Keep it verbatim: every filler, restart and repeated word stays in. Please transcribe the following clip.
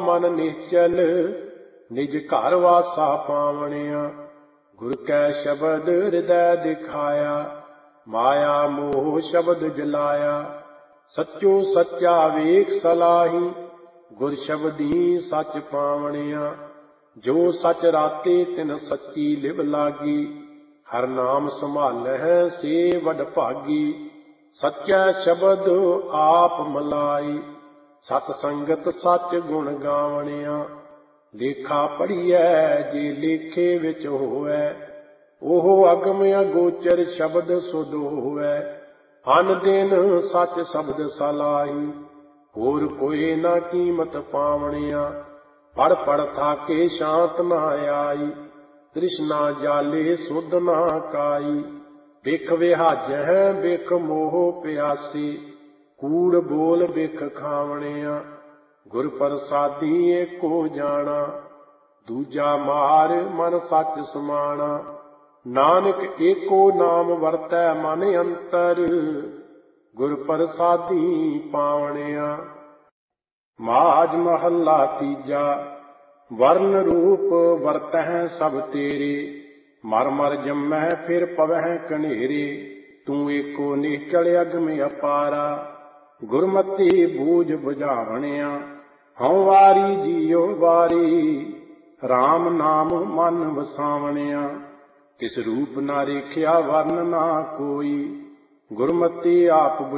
ਮਨ ਨਿਸ਼ਚਲ, ਨਿਜ ਘਰ ਵਾਸਾ ਪਾਵਣਿਆ। ਗੁਰ ਕੈ ਸ਼ਬਦ ਹਿਰਦੈ ਦਿਖਾਇਆ, ਮਾਇਆ ਮੋਹ ਸ਼ਬਦ ਜਲਾਇਆ। ਸੱਚੋ ਸੱਚਾ ਵੇਖ ਸਲਾਹੀ, ਗੁਰ ਸ਼ਬਦੀ ਸੱਚ ਪਾਵਣਿਆ। ਜੋ ਸੱਚ ਰਾਤੇ ਤਿਨ ਸੱਚੀ ਲਿਵ ਲਾਗੀ, ਹਰ ਨਾਮ ਸੰਭਾਲਹਿ ਸੇ ਵਡ ਭਾਗੀ। ਸੱਚਾ ਸ਼ਬਦ ਆਪ ਮਲਾਈ, ਸਤ ਸੰਗਤ ਸੱਚ ਗੁਣ ਗਾਵਣਿਆ। ਲੇਖਾ ਪੜ੍ਹੀਐ ਜੇ ਲੇਖੇ ਵਿੱਚ ਹੋਵੈ, ਉਹ ਅਗਮ ਅਗੋਚਰ ਸ਼ਬਦ ਸੁਧ ਹੋਵੈ। ਅਨ ਦਿਨ ਸੱਚ ਸ਼ਬਦ ਸਲਾਹੀ, ਹੋਰ ਕੋਇ ਨਾ ਕੀਮਤ ਪਾਵਣਿਆ। ਪੜ ਪੜ ਥਾਕੇ ਸ਼ਾਂਤ ਨਾ ਆਈ, ਤ੍ਰਿਸ਼ਨਾ ਜਾਲੇ ਸੁਧ ਨਾ ਕਾਈ। ਬਿਖ ਵਿਹਾਜਹਿ ਬਿਖ ਮੋਹ ਪਿਆਸੀ, ਕੂੜ ਬੋਲ ਬਿਖ ਖਾਵਣਿਆ। ਗੁਰ ਪ੍ਰਸਾਦੀ ਏਕੋ ਜਾਣਾ, ਦੂਜਾ ਮਾਰ ਮਨ ਸੱਚ ਸਮਾਣਾ। ਨਾਨਕ ਏਕੋ ਨਾਮ ਵਰਤੈ ਮਨ ਅੰਤਰ, ਗੁਰ ਪ੍ਰਸਾਦੀ ਪਾਵਣਿਆ। ਮਾਝ ਮਹੱਲਾ ਤੀਜਾ। ਵਰਨ ਰੂਪ ਵਰਤਹਿ ਸਭ ਤੇਰੇ, ਮਰ ਮਰ ਜੰਮਹਿ ਫਿਰ ਪਵਹਿ ਕਨੇਰੇ। ਤੂੰ ਏਕੋ ਨਿਸ਼ਚਲ ਅਗਮ ਅਪਾਰਾ, ਗੁਰਮਤਿ ਬੂਝ ਬੁਝਾਵਣਿਆ। ਹਉ ਵਾਰੀ ਜੀਉ ਵਾਰੀ, RAM ਨਾਮ ਮਨ ਵਸਾਵਣਿਆ। ਤਿਸ ਰੂਪ ਨਾ ਰੇਖਿਆ ਵਰਨ ਨਾ ਕੋਈ, ਗੁਰਮਤਿ ਆਪ